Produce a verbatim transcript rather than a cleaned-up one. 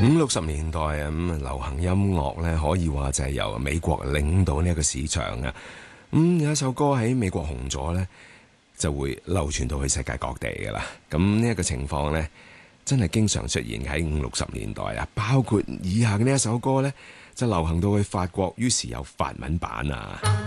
五六十年代啊，咁流行音樂咧可以話就係由美國領導呢一個市場啊。咁、嗯、有一首歌喺美國紅咗咧，就會流傳到去世界各地噶啦。咁呢一個情況咧，真係經常出現喺五六十年代啊。包括以下嘅呢一首歌咧，就流行到去法國，於是有法文版啊。